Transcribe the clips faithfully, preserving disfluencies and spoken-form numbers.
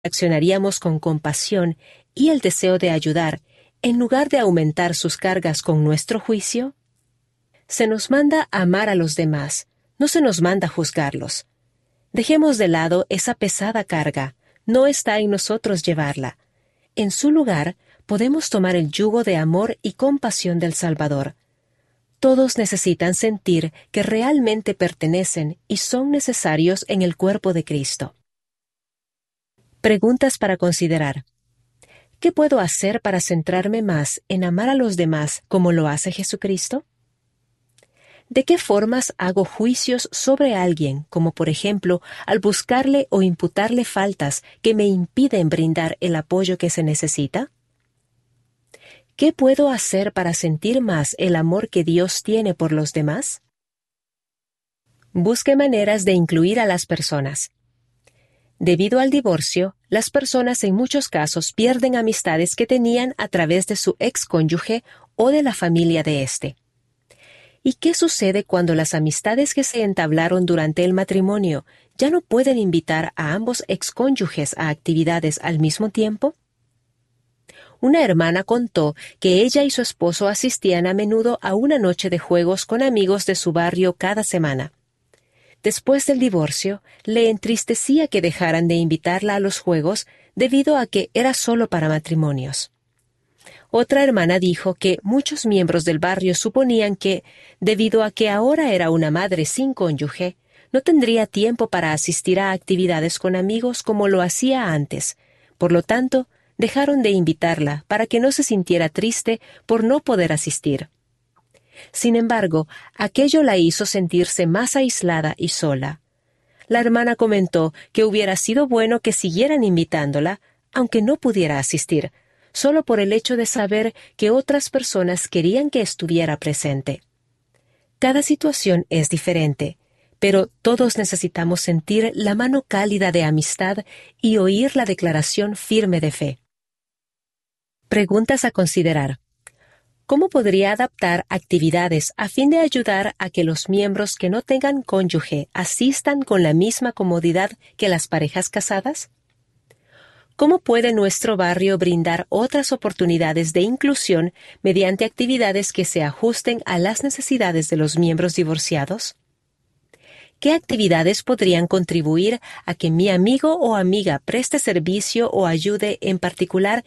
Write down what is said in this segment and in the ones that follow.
reaccionaríamos con compasión y el deseo de ayudar, en lugar de aumentar sus cargas con nuestro juicio? Se nos manda amar a los demás, no se nos manda juzgarlos. Dejemos de lado esa pesada carga, no está en nosotros llevarla. En su lugar, podemos tomar el yugo de amor y compasión del Salvador. Todos necesitan sentir que realmente pertenecen y son necesarios en el cuerpo de Cristo. Preguntas para considerar. ¿Qué puedo hacer para centrarme más en amar a los demás como lo hace Jesucristo? ¿De qué formas hago juicios sobre alguien, como por ejemplo al buscarle o imputarle faltas que me impiden brindar el apoyo que se necesita? ¿Qué puedo hacer para sentir más el amor que Dios tiene por los demás? Busque maneras de incluir a las personas. Debido al divorcio, las personas en muchos casos pierden amistades que tenían a través de su excónyuge o de la familia de éste. ¿Y qué sucede cuando las amistades que se entablaron durante el matrimonio ya no pueden invitar a ambos excónyuges a actividades al mismo tiempo? Una hermana contó que ella y su esposo asistían a menudo a una noche de juegos con amigos de su barrio cada semana. Después del divorcio, le entristecía que dejaran de invitarla a los juegos debido a que era solo para matrimonios. Otra hermana dijo que muchos miembros del barrio suponían que, debido a que ahora era una madre sin cónyuge, no tendría tiempo para asistir a actividades con amigos como lo hacía antes. Por lo tanto, dejaron de invitarla para que no se sintiera triste por no poder asistir. Sin embargo, aquello la hizo sentirse más aislada y sola. La hermana comentó que hubiera sido bueno que siguieran invitándola, aunque no pudiera asistir, solo por el hecho de saber que otras personas querían que estuviera presente. Cada situación es diferente, pero todos necesitamos sentir la mano cálida de amistad y oír la declaración firme de fe. Preguntas a considerar. ¿Cómo podría adaptar actividades a fin de ayudar a que los miembros que no tengan cónyuge asistan con la misma comodidad que las parejas casadas? ¿Cómo puede nuestro barrio brindar otras oportunidades de inclusión mediante actividades que se ajusten a las necesidades de los miembros divorciados? ¿Qué actividades podrían contribuir a que mi amigo o amiga preste servicio o ayude en particular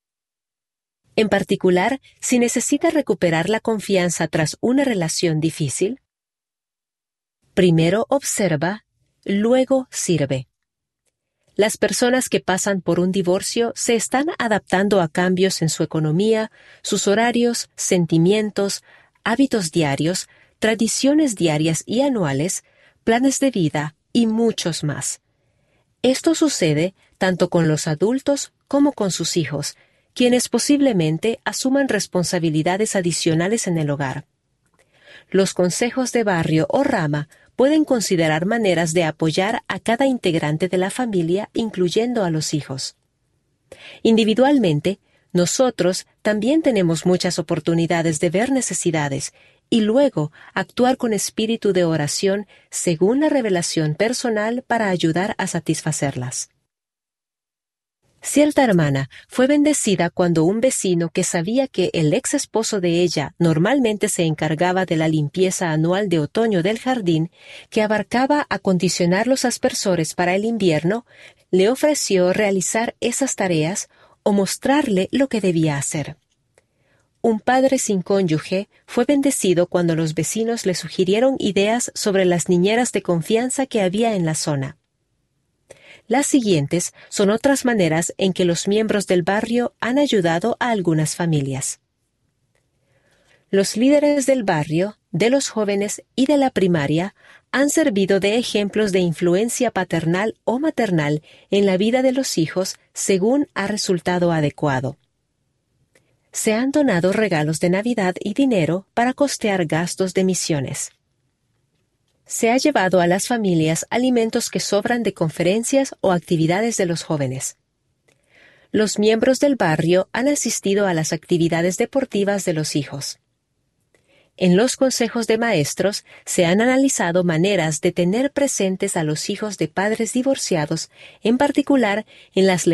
En particular, si necesita recuperar la confianza tras una relación difícil? Primero observa, luego sirve. Las personas que pasan por un divorcio se están adaptando a cambios en su economía, sus horarios, sentimientos, hábitos diarios, tradiciones diarias y anuales, planes de vida y muchos más. Esto sucede tanto con los adultos como con sus hijos, quienes posiblemente asuman responsabilidades adicionales en el hogar. Los consejos de barrio o rama pueden considerar maneras de apoyar a cada integrante de la familia, incluyendo a los hijos. Individualmente, nosotros también tenemos muchas oportunidades de ver necesidades y luego actuar con espíritu de oración según la revelación personal para ayudar a satisfacerlas. Cierta hermana fue bendecida cuando un vecino que sabía que el ex esposo de ella normalmente se encargaba de la limpieza anual de otoño del jardín, que abarcaba acondicionar los aspersores para el invierno, le ofreció realizar esas tareas o mostrarle lo que debía hacer. Un padre sin cónyuge fue bendecido cuando los vecinos le sugirieron ideas sobre las niñeras de confianza que había en la zona. Las siguientes son otras maneras en que los miembros del barrio han ayudado a algunas familias. Los líderes del barrio, de los jóvenes y de la primaria han servido de ejemplos de influencia paternal o maternal en la vida de los hijos según ha resultado adecuado. Se han donado regalos de Navidad y dinero para costear gastos de misiones. Se ha llevado a las familias alimentos que sobran de conferencias o actividades de los jóvenes. Los miembros del barrio han asistido a las actividades deportivas de los hijos. En los consejos de maestros se han analizado maneras de tener presentes a los hijos de padres divorciados, en particular en las